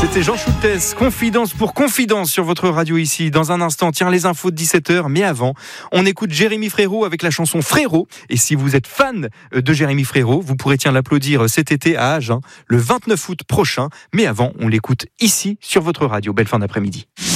C'était Jean Schultes, confidence pour confidence sur votre radio ici. Dans un instant, tiens, les infos de 17h. Mais avant, on écoute Jérémy Frérot avec la chanson Frérot. Et si vous êtes fan de Jérémy Frérot, vous pourrez l'applaudir cet été à Agen, le 29 août prochain. Mais avant, on l'écoute ici sur votre radio. Belle fin d'après-midi.